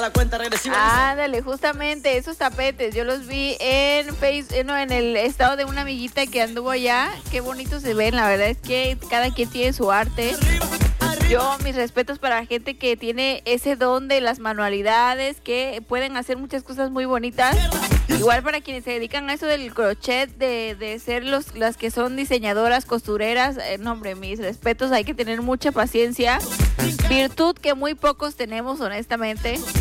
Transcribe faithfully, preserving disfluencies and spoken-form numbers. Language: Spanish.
La cuenta regresiva. Ándale, justamente esos tapetes, yo los vi en Facebook, no, en el estado de una amiguita que anduvo allá. Qué bonitos se ven, la verdad es que cada quien tiene su arte. Yo, mis respetos para la gente que tiene ese don de las manualidades, que pueden hacer muchas cosas muy bonitas. Igual para quienes se dedican a eso del crochet, de, de ser los, las que son diseñadoras, costureras, eh, no hombre, mis respetos, hay que tener mucha paciencia. Virtud que muy pocos tenemos, honestamente.